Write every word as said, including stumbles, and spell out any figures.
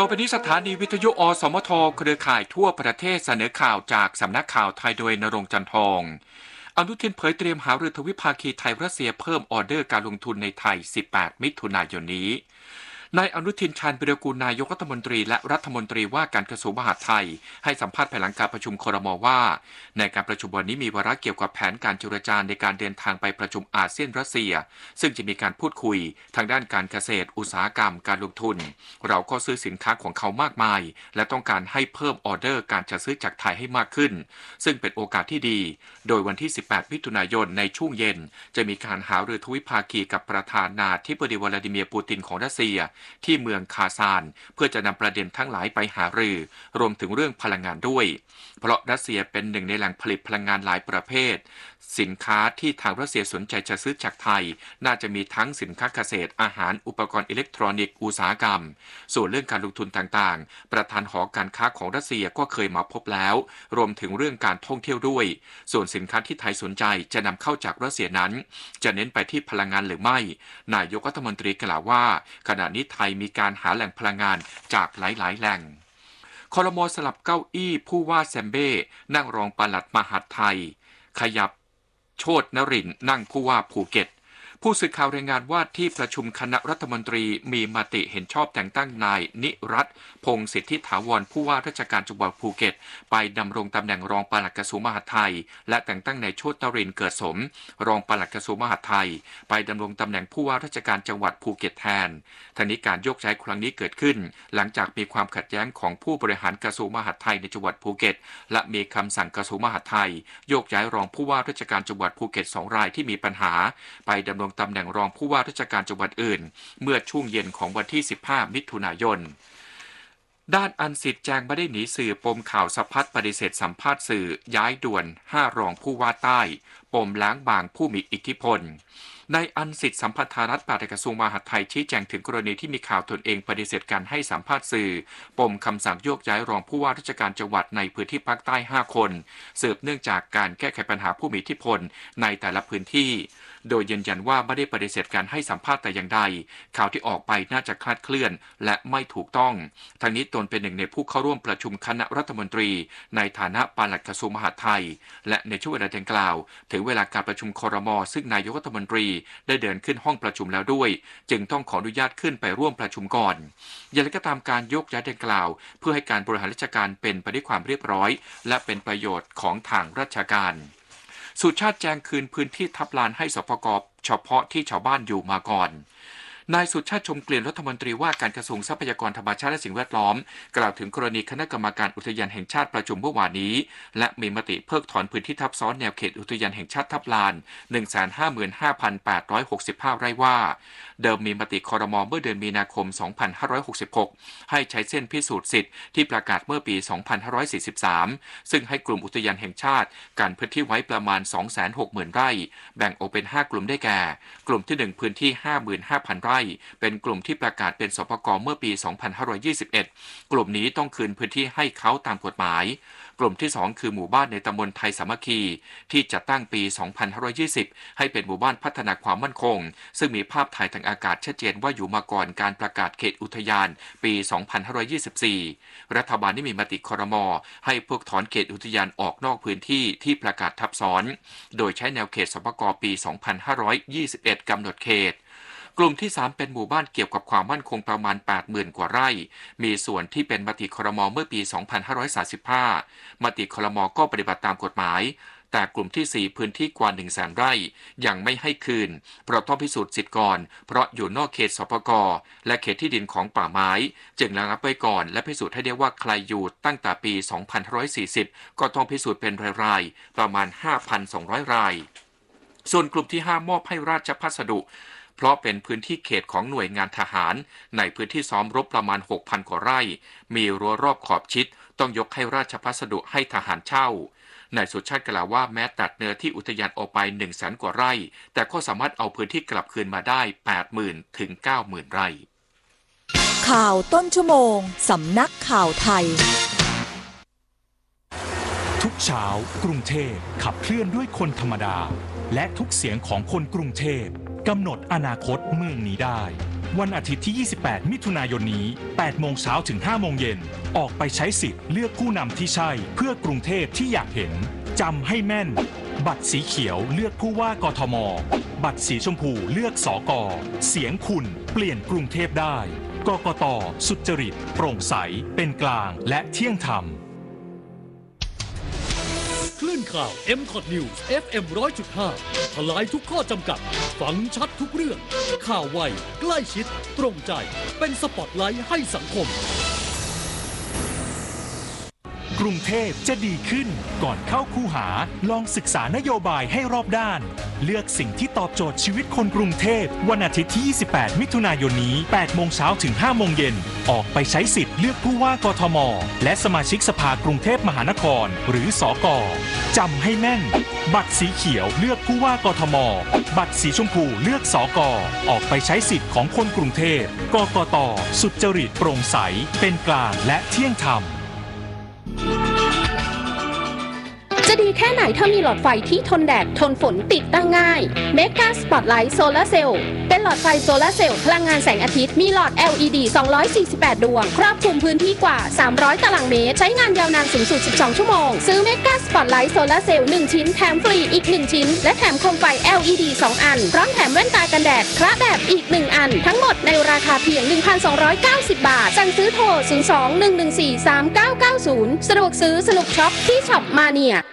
อไปนี้สถานีวิทยุอสมทเครือข่ายทั่วประเทศเสนอข่าวจากสำนักข่าวไทยโดยณรงค์จันทองอนุทินเผยเตรียมหารือทวิภาคีไทยรัสเซียเพิ่มออเดอร์การลงทุนในไทยสิบแปดมิถุนายนนี้นายอนุทินชาญวิรากูลนายกรัฐมนตรีและรัฐมนตรีว่าการกระทรวงมหาดไทยให้สัมภาษณ์ภายหลังการประชุมครม.ว่าในการประชุมวันนี้มีวาระเกี่ยวกับแผนการเจรจาในการเดินทางไปประชุมอาเซียนรัสเซียซึ่งจะมีการพูดคุยทางด้านการเกษตรอุตสาหกรรมการลงทุนเราก็ซื้อสินค้าของเขามากมายและต้องการให้เพิ่มออเดอร์การจัดซื้อจากไทยให้มากขึ้นซึ่งเป็นโอกาสที่ดีโดยวันที่สิบแปดมิถุนายนในช่วงเย็นจะมีการหารือทวิภาคีกับประธานาธิบดีวลาดิเมียร์ปูตินของรัสเซียที่เมืองคาซานเพื่อจะนำประเด็นทั้งหลายไปหารือรวมถึงเรื่องพลังงานด้วยเพราะรัสเซียเป็นหนึ่งในแหล่งผลิตพลังงานหลายประเภทสินค้าที่ทางรัสเซียสนใจจะซื้อจากไทยน่าจะมีทั้งสินค้าเกษตรอาหารอุปกรณ์อิเล็กทรอนิกส์อุตสาหกรรมส่วนเรื่องการลงทุนต่างๆประธานหอการค้าของรัสเซียก็เคยมาพบแล้วรวมถึงเรื่องการท่องเที่ยวด้วยส่วนสินค้าที่ไทยสนใจจะนำเข้าจากรัสเซียนั้นจะเน้นไปที่พลังงานหรือไม่นายกรัฐมนตรีกล่าวว่าขณะนี้ไทยมีการหาแหล่งพลังงานจากหลายๆแหล่งครม.สลับเก้าอี้ผู้ว่าแซมเบ้นั่งรองปลัดมหาดไทยขยับโชตินรินทร์นั่งผู้ว่าภูเก็ตผู้สื่อข่าวรายงานว่าที่ประชุมคณะรัฐมนตรีมีมติเห็นชอบแต่งตั้งนายนิรัตน์พงษ์สิทธิถาวรผู้ว่าราชการจังหวัดภูเก็ตไปดำรงตำแหน่งรองปลัดกระทรวงมหาดไทยและแต่งตั้งนายโชตินรินทร์เกิดสมรองปลัดกระทรวงมหาดไทยไปดำรงตำแหน่งผู้ว่าราชการจังหวัดภูเก็ตแทนทั้งนี้การโยกย้ายครั้งนี้เกิดขึ้นหลังจากมีความขัดแย้งของผู้บริหารกระทรวงมหาดไทยในจังหวัดภูเก็ตและมีคำสั่งกระทรวงมหาดไทยโยกย้ายรองผู้ว่าราชการจังหวัดภูเก็ตสองรายที่มีปัญหาไปดำรงตำแหน่งรองผู้ว่าราชการจังหวัดอื่นเมื่อช่วงเย็นของวันที่สิบห้ามิถุนายนด้านอันสิทธิ์แจงไม่ได้หนีสื่อปมข่าวสะพัดปฏิเสธสัมภาษณ์สื่อย้ายด่วนห้ารองผู้ว่าใต้ปมล้างบางผู้มีอิทธิพลนายอันสิทธิ์สัมพันธารัฐปลัดกระทรวงมหาดไทยชี้แจงถึงกรณีที่มีข่าวตนเองปฏิเสธการให้สัมภาษณ์สื่อปมคำสั่งโยกย้ายรองผู้ว่าราชการจังหวัดในพื้นที่ภาคใต้ห้าคนสืบเนื่องจากการแก้ไขปัญหาผู้มีอิทธิพลในแต่ละพื้นที่โดยยืนยันว่าไม่ได้ปฏิเสธการให้สัมภาษณ์แต่อย่างใดข่าวที่ออกไปน่าจะคลาดเคลื่อนและไม่ถูกต้องทั้งนี้ตนเป็นหนึ่งในผู้เข้าร่วมประชุมคณะรัฐมนตรีในฐานะปลัดกระทรวงมหาดไทยและในช่วงเวลาดังกล่าวถึงเวลาการประชุมครม.ซึ่งนายกรัฐมนตรีได้เดินขึ้นห้องประชุมแล้วด้วยจึงต้องขออนุญาตขึ้นไปร่วมประชุมก่อนอย่างไรก็ตามการยกย้ายดังกล่าวเพื่อให้การบริหารราชการเป็นไปด้วยความเรียบร้อยและเป็นประโยชน์ของทางราชการสุชาติแจงคืนพื้นที่ทับลานให้สปก.เฉพาะที่ชาวบ้านอยู่มาก่อนนายสุชาติชมเกลียนรัฐมนตรีว่าการกระทรวงทรัพยากรธรรมชาติและสิ่งแวดล้อมกล่าวถึงกรณีคณะกรรมการอุทยานแห่งชาติประชุมเมื่อวานนี้และมีมติเพิกถอนพื้นที่ทับซ้อนแนวเขตอุทยานแห่งชาติทับลาน หนึ่งแสนห้าหมื่นห้าพันแปดร้อยหกสิบห้า ไร่ว่าเดิมมีมติครม.เมื่อเดือนมีนาคม สองพันห้าร้อยหกสิบหก ให้ใช้เส้นพิสูจน์สิทธิ์ที่ประกาศเมื่อปี สองพันห้าร้อยสี่สิบสาม ซึ่งให้กลุ่มอุทยานแห่งชาติการพื้นที่ไว้ประมาณ สองแสนหกหมื่น ไร่แบ่งออกเป็นห้ากลุ่มได้แก่กลุ่มที่หนึ่งพื้นที่ ห้าหมื่นห้าพัน ไร่เป็นกลุ่มที่ประกาศเป็นสปก.เมื่อปี สองพันห้าร้อยยี่สิบเอ็ด กลุ่มนี้ต้องคืนพื้นที่ให้เขาตามกฎหมายกลุ่มที่สองคือหมู่บ้านในตำบลไทยสามัคคีที่จัดตั้งปี สองพันห้าร้อยยี่สิบ ให้เป็นหมู่บ้านพัฒนาความมั่นคงซึ่งมีภาพถ่ายทางอากาศชัดเจนว่าอยู่มาก่อนการประกาศเขตอุทยานปี สองพันห้าร้อยยี่สิบสี่ รัฐบาลได้มีมติครม.ให้เพิกถอนเขตอุทยานออกนอกพื้นที่ที่ประกาศทับซ้อนโดยใช้แนวเขตสปก.ปี สองพันห้าร้อยยี่สิบเอ็ด กำหนดเขตกลุ่มที่สามเป็นหมู่บ้านเกี่ยวกับความมั่นคงประมาณ แปดหมื่น กว่าไร่มีส่วนที่เป็นมติครม.เมื่อปี สองพันห้าร้อยสามสิบห้า มติครม.ก็ปฏิบัติตามกฎหมายแต่กลุ่มที่สี่พื้นที่กว่า หนึ่งแสน ไร่ยังไม่ให้คืนเพราะต้องพิสูจน์สิทธิ์ก่อนเพราะอยู่นอกเขตสปก.และเขตที่ดินของป่าไม้จึงระงับไว้ก่อนและพิสูจน์ให้ได้ว่าใครอยู่ตั้งแต่ปี สองพันห้าร้อยสี่สิบ ก็ต้องพิสูจน์เป็นรายๆประมาณ ห้าพันสองร้อย รายส่วนกลุ่มที่ห้ามอบให้ราชพัสดุเพราะเป็นพื้นที่เขตของหน่วยงานทหารในพื้นที่ซ้อมรบประมาณ หกพัน กว่าไร่มีรั้วรอบขอบชิดต้องยกให้ราชพัสดุให้ทหารเช่านายสุชาติกล่าวว่าแม้ตัดเนื้อที่อุทยานออกไป หนึ่งแสน กว่าไร่แต่ก็สามารถเอาพื้นที่กลับคืนมาได้ แปดหมื่น ถึง เก้าหมื่น ไร่ข่าวต้นชั่วโมงสำนักข่าวไทยทุกเช้ากรุงเทพขับเคลื่อนด้วยคนธรรมดาและทุกเสียงของคนกรุงเทพกำหนดอนาคตเมืองนี้ได้วันอาทิตย์ที่ ยี่สิบแปด มิถุนายนนี้ แปดโมงเช้าถึง ห้าโมงเย็น ออกไปใช้สิทธิ์เลือกผู้นำที่ใช่เพื่อกรุงเทพที่อยากเห็นจำให้แม่นบัตรสีเขียวเลือกผู้ว่ากทม.บัตรสีชมพูเลือกสก.เสียงคุณเปลี่ยนกรุงเทพได้กกต.สุจริตโปร่งใสเป็นกลางและเที่ยงธรรมคลื่นข่าว เอ็ม คอท News เอฟ เอ็ม หนึ่งร้อยจุดห้า ทลายทุกข้อจำกัดฟังชัดทุกเรื่องข่าวไวใกล้ชิดตรงใจเป็นสปอตไลท์ให้สังคมกรุงเทพจะดีขึ้นก่อนเข้าคูหาลองศึกษานโยบายให้รอบด้านเลือกสิ่งที่ตอบโจทย์ชีวิตคนกรุงเทพวันอาทิตย์ที่ ยี่สิบแปด มิถุนายนนี้ แปดโมงเช้าถึง ห้าโมงเย็นออกไปใช้สิทธิ์เลือกผู้ว่ากทม.และสมาชิกสภากรุงเทพมหานครหรือสก.จำให้แม่นบัตรสีเขียวเลือกผู้ว่ากทม.บัตรสีชมพูเลือกสก.ออกไปใช้สิทธิ์ของคนกรุงเทพกกต.สุจริตโปร่งใสเป็นกลางและเที่ยงธรรมจะดีแค่ไหนถ้ามีหลอดไฟที่ทนแดดทนฝนติดตั้งง่าย Mega Spotlight Solar Cell เป็นหลอดไฟโซลาร์เซลล์พลังงานแสงอาทิตย์มีหลอด แอล อี ดี สองร้อยสี่สิบแปด ดวงครอบคลุมพื้นที่กว่าสามร้อยตารางเมตรใช้งานยาวนานสูงสุดสิบสองชั่วโมงซื้อ Mega Spotlight Solar Cell หนึ่งชิ้นแถมฟรีอีกหนึ่งชิ้นและแถมโคมไฟ แอล อี ดี สองอันพร้อมแถมแว่นตากันแดดคระแบบอีกหนึ่งอันทั้งหมดในราคาเพียง หนึ่งพันสองร้อยเก้าสิบ บาทสั่งซื้อโทรศูนย์ สอง หนึ่ง หนึ่ง สี่ สาม เก้า เก้า ศูนย์สะดวกซื้อสนุกช็อปที่ช็อปมาเนีย